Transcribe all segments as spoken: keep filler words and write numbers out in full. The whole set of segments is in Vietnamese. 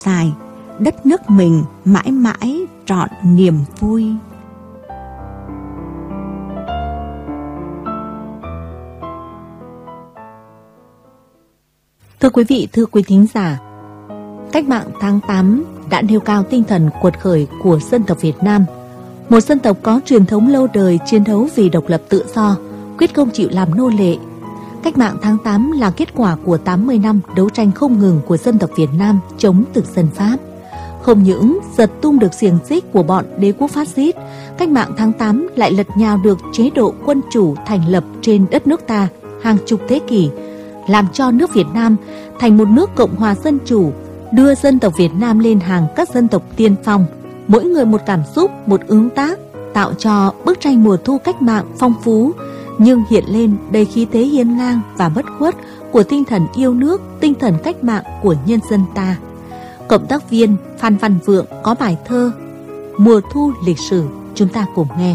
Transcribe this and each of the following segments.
dài, đất nước mình mãi mãi trọn niềm vui. Thưa quý vị, thưa quý thính giả, cách mạng tháng tám đã nêu cao tinh thần cuột khởi của dân tộc Việt Nam, một dân tộc có truyền thống lâu đời chiến đấu vì độc lập tự do, quyết không chịu làm nô lệ. Cách mạng tháng tám là kết quả của tám mươi năm đấu tranh không ngừng của dân tộc Việt Nam chống thực dân Pháp. Không những giật tung được xiềng xích của bọn đế quốc phát xít, cách mạng tháng tám lại lật nhào được chế độ quân chủ thành lập trên đất nước ta hàng chục thế kỷ, làm cho nước Việt Nam thành một nước cộng hòa dân chủ, đưa dân tộc Việt Nam lên hàng các dân tộc tiên phong, mỗi người một cảm xúc, một ứng tác, tạo cho bức tranh mùa thu cách mạng phong phú, nhưng hiện lên đầy khí thế hiên ngang và bất khuất của tinh thần yêu nước, tinh thần cách mạng của nhân dân ta. Cộng tác viên Phan Văn Vượng có bài thơ Mùa thu lịch sử, chúng ta cùng nghe.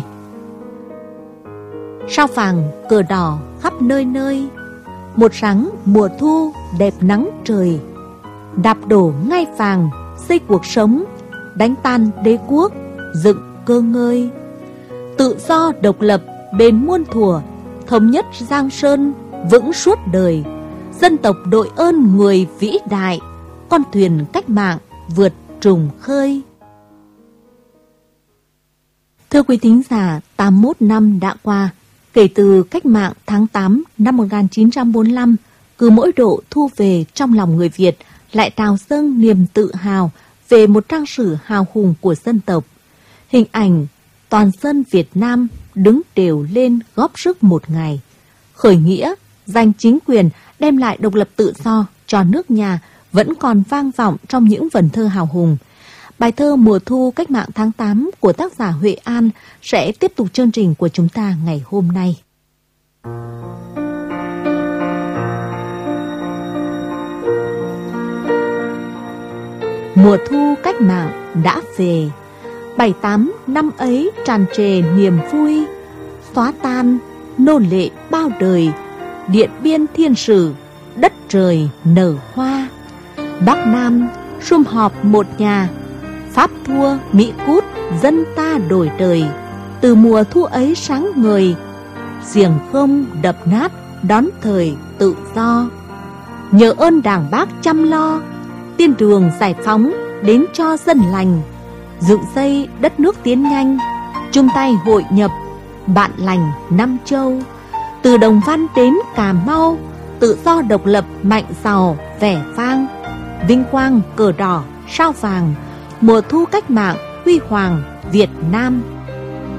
Sao vàng cờ đỏ khắp nơi nơi, một sáng mùa thu đẹp nắng trời, đạp đổ ngai vàng xây cuộc sống, đánh tan đế quốc dựng cơ ngơi. Tự do độc lập bền muôn thuở, thống nhất Giang Sơn vững suốt đời. Dân tộc đội ơn người vĩ đại, con thuyền cách mạng vượt trùng khơi. Thưa quý thính giả, tám mươi mốt năm đã qua kể từ cách mạng tháng tám năm một nghìn chín trăm bốn mươi lăm, cứ mỗi độ thu về trong lòng người Việt lại trào dâng niềm tự hào về một trang sử hào hùng của dân tộc. Hình ảnh toàn dân Việt Nam đứng đều lên góp sức một ngày, khởi nghĩa, giành chính quyền, đem lại độc lập tự do cho nước nhà vẫn còn vang vọng trong những vần thơ hào hùng. Bài thơ Mùa thu cách mạng tháng tám của tác giả Huệ An sẽ tiếp tục chương trình của chúng ta ngày hôm nay. Mùa thu cách mạng đã về, bảy tám năm ấy tràn trề niềm vui, xóa tan nô lệ bao đời, Điện Biên thiên sử, đất trời nở hoa. Bắc Nam sum họp một nhà, Pháp thua Mỹ cút dân ta đổi đời. Từ mùa thu ấy sáng ngời, xiềng không đập nát đón thời tự do. Nhờ ơn Đảng Bác chăm lo, tiên đường giải phóng đến cho dân lành. Dựng xây đất nước tiến nhanh, chung tay hội nhập bạn lành năm châu. Từ Đồng Văn đến Cà Mau, tự do độc lập mạnh giàu vẻ vang. Vinh quang cờ đỏ sao vàng, mùa thu cách mạng huy hoàng Việt Nam.